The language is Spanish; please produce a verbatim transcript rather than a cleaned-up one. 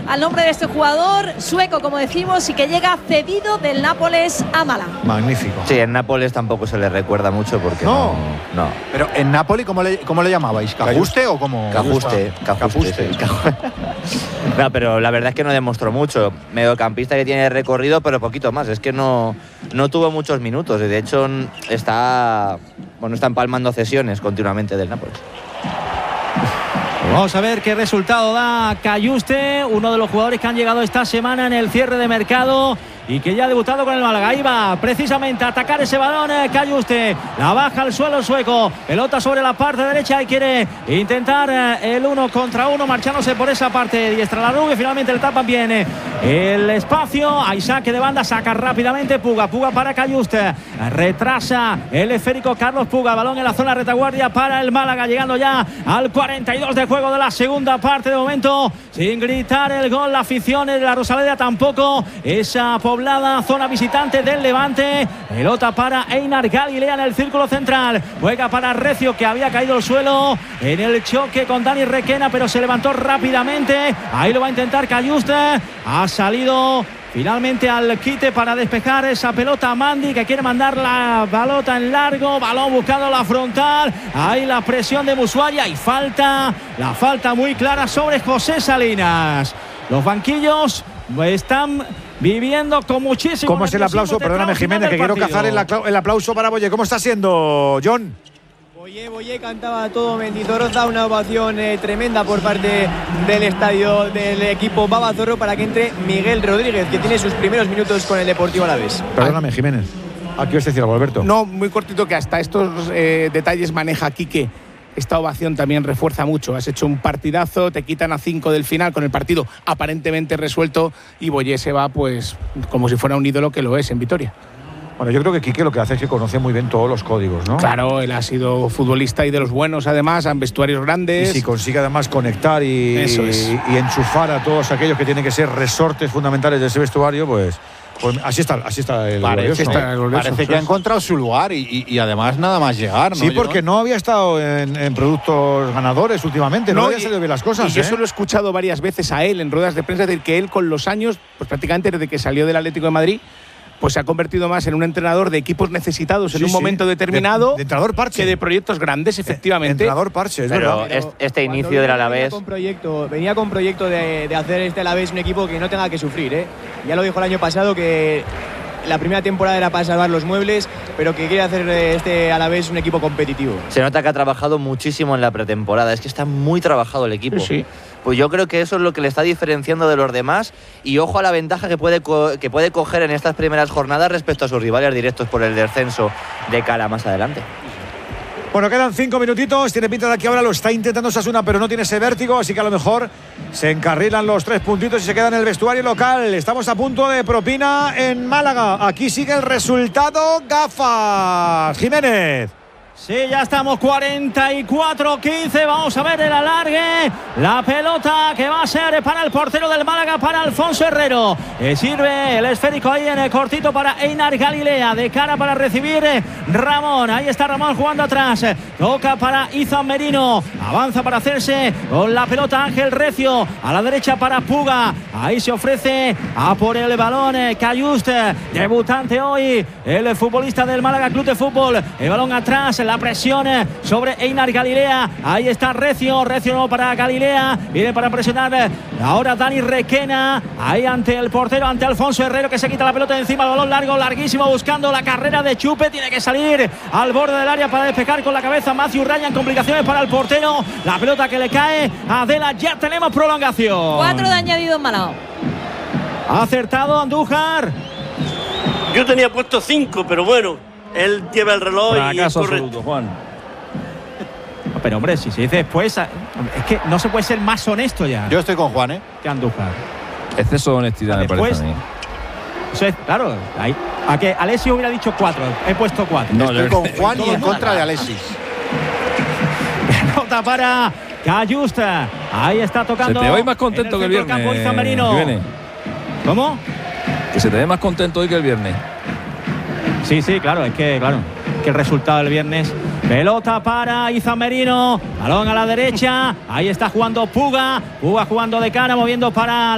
al nombre de este jugador sueco, como decimos, y que llega cedido del Nápoles a Málaga. Magnífico. Sí, en Nápoles tampoco se le recuerda mucho porque no. No. no. Pero en Nápoles, ¿cómo le, cómo le llamabais? ¿Cajuste o cómo? Cajuste. Cajuste. Sí. No, pero la verdad es que no demostró mucho. Mediocampista que tiene recorrido, pero poquito más. Es que no, no tuvo muchos minutos. De hecho, está, bueno, está empalmando cesiones continuamente del Nápoles. Vamos a ver qué resultado da Cayuste, uno de los jugadores que han llegado esta semana en el cierre de mercado y que ya ha debutado con el Málaga. Ahí va precisamente a atacar ese balón eh, Cayuste, la baja al suelo sueco, pelota sobre la parte derecha y quiere intentar eh, el uno contra uno, marchándose por esa parte diestra la Rubio. Finalmente le tapan bien eh, el espacio, hay saque de banda, saca rápidamente Puga, Puga para Cayuste, retrasa el esférico Carlos Puga, balón en la zona retaguardia para el Málaga, llegando ya al cuarenta y dos de juego de la segunda parte. De momento sin gritar el gol la afición de la Rosaleda, tampoco esa poblada zona visitante del Levante. Pelota para Einar Galilea en el círculo central, juega para Recio, que había caído al suelo en el choque con Dani Requena, pero se levantó rápidamente. Ahí lo va a intentar Cayuste, ha salido finalmente al quite para despejar esa pelota a Mandi, que quiere mandar la pelota en largo, balón buscando la frontal, ahí la presión de Musuaya y falta, la falta muy clara sobre José Salinas. Los banquillos están viviendo con muchísimo. ¿Cómo es el aplauso? Perdóname, Jiménez, que quiero cazar el, el aplauso para Boye. ¿Cómo está siendo, John? Boye, Boye cantaba todo Mendizorroza, una ovación eh, tremenda por parte del estadio del equipo Babazorro para que entre Miguel Rodríguez, que tiene sus primeros minutos con el Deportivo Alavés. Perdóname, Jiménez. ¿A qué os decía algo, Alberto? No, muy cortito, que hasta estos eh, detalles maneja Quique. Esta ovación también refuerza mucho. Has hecho un partidazo, te quitan a cinco del final con el partido aparentemente resuelto y Boye se va pues como si fuera un ídolo, que lo es en Vitoria. Bueno, yo creo que Quique lo que hace es que conoce muy bien todos los códigos, ¿no? Claro, él ha sido futbolista y de los buenos, además, en vestuarios grandes. Y si consigue además conectar y, Eso es. y, y enchufar a todos aquellos que tienen que ser resortes fundamentales de ese vestuario, pues, pues así está, así está el Parece, glorioso, está, ¿no? parece que ha encontrado su lugar y, y, y además nada más llegar, ¿no? Sí, porque no había estado en, en productos ganadores últimamente, no, no había salido bien las cosas. Y ¿eh? eso lo he escuchado varias veces a él en ruedas de prensa, decir que él con los años, pues prácticamente desde que salió del Atlético de Madrid, pues se ha convertido más en un entrenador de equipos necesitados en sí, un sí. momento determinado, de, de entrenador parche, que de proyectos grandes, efectivamente. Eh, entrenador parche, es pero verdad. este, este inicio del Alavés venía con proyecto, venía con proyecto de, de hacer este Alavés un equipo que no tenga que sufrir, ¿eh? Ya lo dijo el año pasado, que la primera temporada era para salvar los muebles, pero que quiere hacer este Alavés un equipo competitivo. Se nota que ha trabajado muchísimo en la pretemporada, es que está muy trabajado el equipo. Sí, sí. Pues yo creo que eso es lo que le está diferenciando de los demás, y ojo a la ventaja que puede, co que puede coger en estas primeras jornadas respecto a sus rivales directos por el descenso de cara más adelante. Bueno, quedan cinco minutitos, tiene pinta de que ahora lo está intentando Osasuna, pero no tiene ese vértigo, así que a lo mejor se encarrilan los tres puntitos y se queda en el vestuario local. Estamos a punto de propina en Málaga, aquí sigue el resultado, gafas, Jiménez. Sí, ya estamos cuarenta y cuatro quince. Vamos a ver el alargue. La pelota que va a ser para el portero del Málaga, para Alfonso Herrero. Eh, sirve el esférico ahí en el cortito para Einar Galilea. De cara para recibir Ramón. Ahí está Ramón jugando atrás. Toca para Izan Merino. Avanza para hacerse con la pelota Ángel Recio. A la derecha para Puga. Ahí se ofrece a por el balón Cayuste, debutante hoy, el futbolista del Málaga Club de Fútbol. El balón atrás, la presión sobre Einar Galilea. Ahí está Recio, Recio no para Galilea, viene para presionar ahora Dani Requena, ahí ante el portero, ante Alfonso Herrero, que se quita la pelota de encima, el balón largo, larguísimo, buscando la carrera de Chupe, tiene que salir al borde del área para despejar con la cabeza Matthew Ryan, complicaciones para el portero, la pelota que le cae a Adela, ya tenemos prolongación. Cuatro de añadido en Málaga. Ha acertado Andújar. Yo tenía puesto cinco, pero bueno, él lleva el reloj y es correcto. Juan. No, pero hombre, si se dice después, es que no se puede ser más honesto ya. Yo estoy con Juan, ¿eh? Que Andújar. Exceso de honestidad, me después, parece a mí. Eso es, claro, ahí, a que Alexis hubiera dicho cuatro, he puesto cuatro. No, estoy con Juan y en contra de Alexis. Pelota para Cayusta. Ahí está tocando. Se te ve más contento que el viernes. Campo, Izan Merino. ¿Cómo? Que se te ve más contento hoy que el viernes. Sí, sí, claro, es que, claro, que el resultado del viernes. Pelota para Izan Merino. Balón a la derecha. Ahí está jugando Puga. Puga jugando de cara, moviendo para